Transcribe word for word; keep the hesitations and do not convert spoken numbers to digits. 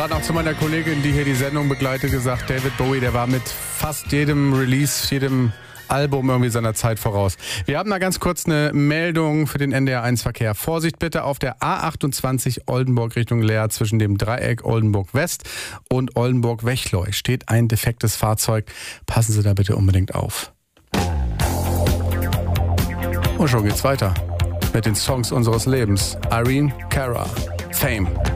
gerade noch zu meiner Kollegin, die hier die Sendung begleitet, gesagt, David Bowie, der war mit fast jedem Release, jedem Album irgendwie seiner Zeit voraus. Wir haben da ganz kurz eine Meldung für den N D R eins Verkehr. Vorsicht bitte auf der A achtundzwanzig Oldenburg Richtung Leer zwischen dem Dreieck Oldenburg West und Oldenburg Wechleu steht ein defektes Fahrzeug. Passen Sie da bitte unbedingt auf. Und schon geht's weiter mit den Songs unseres Lebens. Irene Cara, Fame.